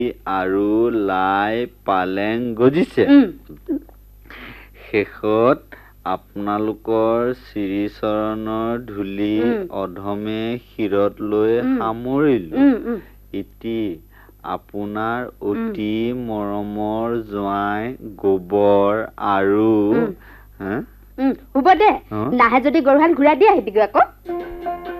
আৰু লাই পালেং গজিছে শেষত আপোনালোকৰ শ্ৰীচৰণৰ ধূলি অধমে শিৰত লৈ সামৰিলো ইতি আপোনাৰ অতি মৰমৰ জোঁৱাই গোবৰ আৰু হ'ব দে নাহে যদি গৰুহাল ঘূৰাই দি আহিবিগৈ আকৌ